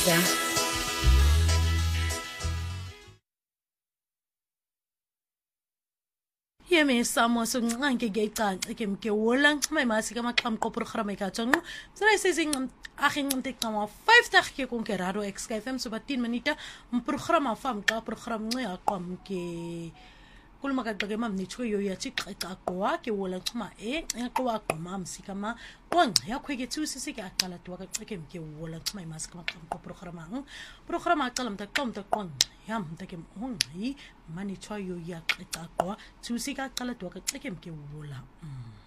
ya Yemi samo suncanke gecanci ke mke wola ncima imasi kama xamqo programa ikatsonqo sira isizing aginqinte qama 50 ke konke radio XFM so ba 10 minute mprograma fam xa program nci aqam ke kuluma kaqeke mamnitho yo yathi qiqa qowa ke wola ncima eqwa qoma msikama konca yakho ke thusisi ke aqala dwa kaqeke mke wola ncima imasi kama xamqo programa aqala mntaqomta qonca yam mntake mhonqi manitho yo yaqiqa qowa thusika aqala dwa kaqeke mke wola